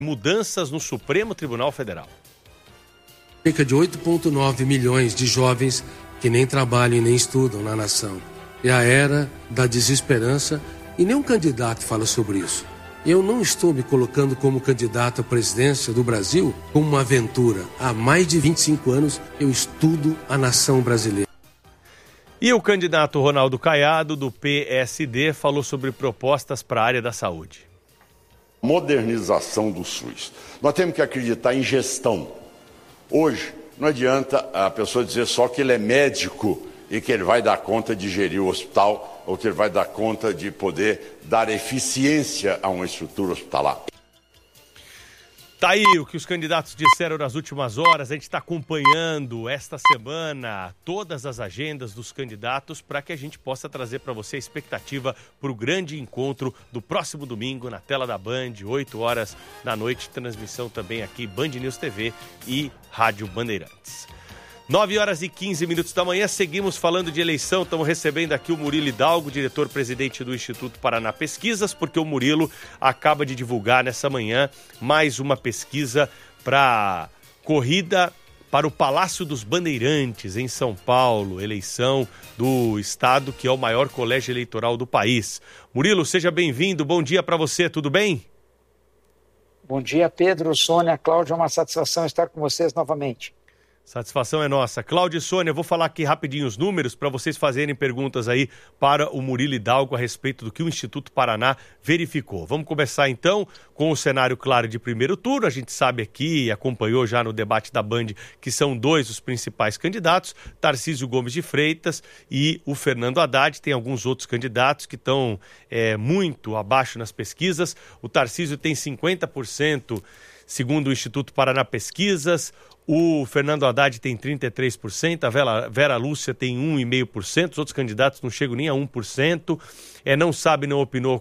mudanças no Supremo Tribunal Federal. Cerca de 8,9 milhões de jovens que nem trabalham e nem estudam na nação. É a era da desesperança e nenhum candidato fala sobre isso. Eu não estou me colocando como candidato à presidência do Brasil como uma aventura. Há mais de 25 anos eu estudo a nação brasileira. E o candidato Ronaldo Caiado, do PSD, falou sobre propostas para a área da saúde. Modernização do SUS. Nós temos que acreditar em gestão. Hoje, não adianta a pessoa dizer só que ele é médico e que ele vai dar conta de gerir o hospital ou que ele vai dar conta de poder dar eficiência a uma estrutura hospitalar. Tá aí o que os candidatos disseram nas últimas horas. A gente está acompanhando esta semana todas as agendas dos candidatos para que a gente possa trazer para você a expectativa para o grande encontro do próximo domingo na tela da Band, 8 horas da noite, transmissão também aqui Band News TV e Rádio Bandeirantes. 9 horas e 15 minutos da manhã, seguimos falando de eleição, estamos recebendo aqui o Murilo Hidalgo, diretor-presidente do Instituto Paraná Pesquisas, porque o Murilo acaba de divulgar nessa manhã mais uma pesquisa para corrida para o Palácio dos Bandeirantes, em São Paulo, eleição do estado que é o maior colégio eleitoral do país. Murilo, seja bem-vindo, bom dia para você, tudo bem? Bom dia, Pedro, Sônia, Cláudio, é uma satisfação estar com vocês novamente. Satisfação é nossa. Cláudio e Sônia, eu vou falar aqui rapidinho os números para vocês fazerem perguntas aí para o Murilo Hidalgo a respeito do que o Instituto Paraná verificou. Vamos começar então com o cenário claro de primeiro turno. A gente sabe aqui, acompanhou já no debate da Band, que são dois os principais candidatos, Tarcísio Gomes de Freitas e o Fernando Haddad. Tem alguns outros candidatos que estão muito abaixo nas pesquisas. O Tarcísio tem 50%, segundo o Instituto Paraná Pesquisas. O Fernando Haddad tem 33%, a Vera Lúcia tem 1,5%, os outros candidatos não chegam nem a 1%, não sabe, não opinou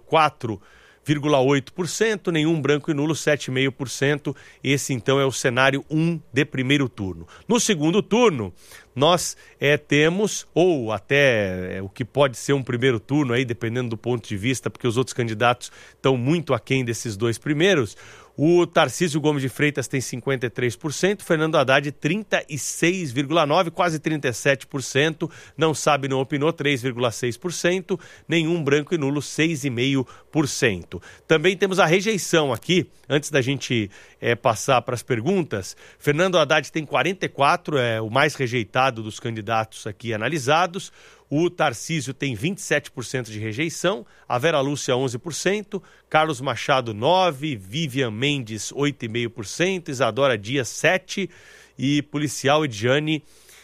4,8%, nenhum branco e nulo 7,5%. Esse então é o cenário 1 de primeiro turno. No segundo turno, nós temos, ou até o que pode ser um primeiro turno aí, dependendo do ponto de vista, porque os outros candidatos estão muito aquém desses dois primeiros. O Tarcísio Gomes de Freitas tem 53%, Fernando Haddad 36,9%, quase 37%, não sabe, não opinou 3,6%, nenhum branco e nulo 6,5%. Também temos a rejeição aqui, antes da gente passar para as perguntas. Fernando Haddad tem 44%, é o mais rejeitado dos candidatos aqui analisados. O Tarcísio tem 27% de rejeição, a Vera Lúcia 11%, Carlos Machado 9%, Vivian Mendes 8,5%, Isadora Dias 7% e Policial Ediane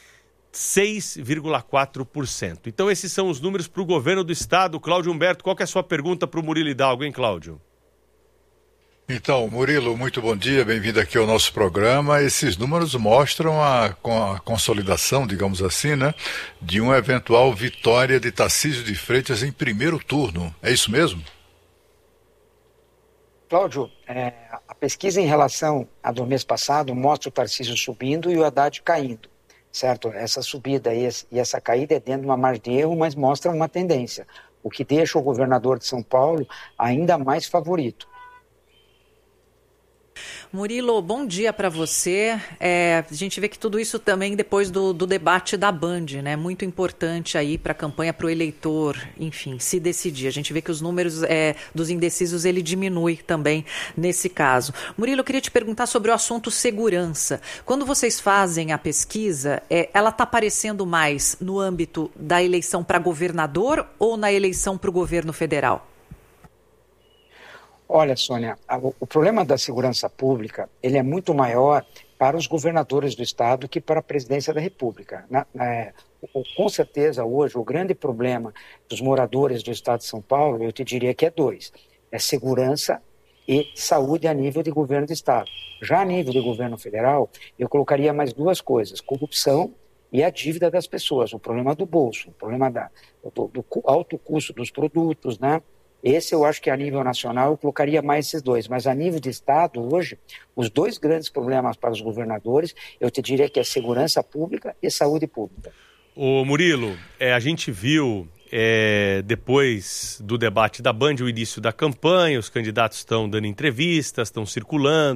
6,4%. Então esses são os números para o governo do estado. Cláudio Humberto, qual que é a sua pergunta para o Murilo Hidalgo, hein, Cláudio? Então, Murilo, muito bom dia, bem-vindo aqui ao nosso programa. Esses números mostram a consolidação, digamos assim, né, de uma eventual vitória de Tarcísio de Freitas em primeiro turno. É isso mesmo? Cláudio, a pesquisa em relação à do mês passado mostra o Tarcísio subindo e o Haddad caindo, certo? Essa subida e essa caída é dentro de uma margem de erro, mas mostra uma tendência, o que deixa o governador de São Paulo ainda mais favorito. Murilo, bom dia para você. A gente vê que tudo isso também depois do debate da Band, né? Muito importante aí para a campanha, para o eleitor, enfim, se decidir. A gente vê que os números dos indecisos, ele diminui também nesse caso. Murilo, eu queria te perguntar sobre o assunto segurança. Quando vocês fazem a pesquisa, ela está aparecendo mais no âmbito da eleição para governador ou na eleição para o governo federal? Olha, Sônia, o problema da segurança pública, ele é muito maior para os governadores do estado que para a presidência da República. Com certeza, hoje, o grande problema dos moradores do estado de São Paulo, eu te diria que é dois. É segurança e saúde a nível de governo do estado. Já a nível de governo federal, eu colocaria mais duas coisas, corrupção e a dívida das pessoas, o problema do bolso, o problema do alto custo dos produtos, né? Esse eu acho que a nível nacional eu colocaria mais esses dois, mas a nível de estado hoje, os dois grandes problemas para os governadores, eu te diria que é segurança pública e saúde pública. Ô Murilo, a gente viu depois do debate da Band, o início da campanha, os candidatos estão dando entrevistas, estão circulando.